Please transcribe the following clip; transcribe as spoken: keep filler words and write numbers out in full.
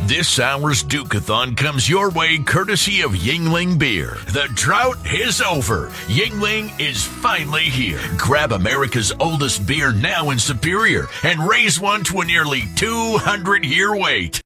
This hour's Duke-a-thon comes your way courtesy of Yuengling Beer. The drought is over. Yuengling is finally here. Grab America's oldest beer now in Superior and raise one to a nearly two hundred year wait.